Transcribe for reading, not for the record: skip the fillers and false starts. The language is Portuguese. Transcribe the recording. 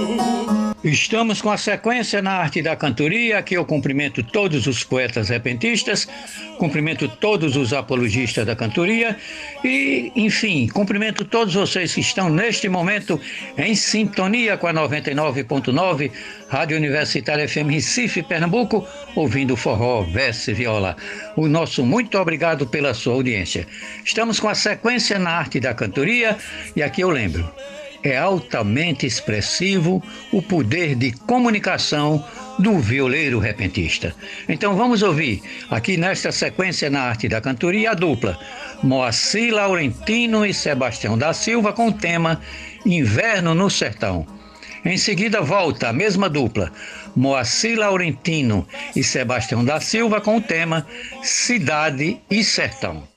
Estamos com a sequência na arte da cantoria. Aqui eu cumprimento todos os poetas repentistas, cumprimento todos os apologistas da cantoria e, enfim, cumprimento todos vocês que estão neste momento em sintonia com a 99.9 Rádio Universitária FM Recife, Pernambuco, ouvindo forró, verso e viola. O nosso muito obrigado pela sua audiência. Estamos com a sequência na arte da cantoria e aqui eu lembro. É altamente expressivo o poder de comunicação do violeiro repentista. Então vamos ouvir, aqui nesta sequência na arte da cantoria, a dupla Moacir Laurentino e Sebastião da Silva com o tema Inverno no Sertão. Em seguida volta a mesma dupla, Moacir Laurentino e Sebastião da Silva com o tema Cidade e Sertão.